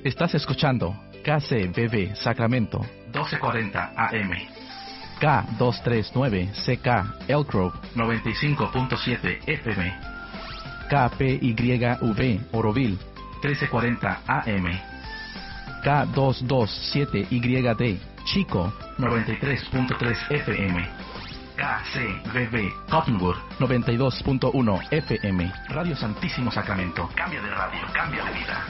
Estás escuchando KCBB Sacramento 1240 AM. K239CK Elk Grove 95.7 FM. KPYV Oroville 1340 AM. K227YD Chico 93.3 FM. KCBB Cottonwood 92.1 FM. Radio Santísimo Sacramento. Cambia de radio, cambia de vida.